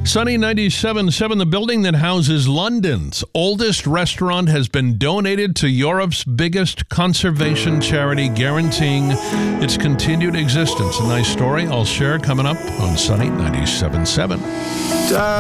Sunny 97.7, the building that houses London's oldest restaurant has been donated to Europe's biggest conservation charity, guaranteeing its continued existence. A nice story I'll share coming up on Sunny 97.7.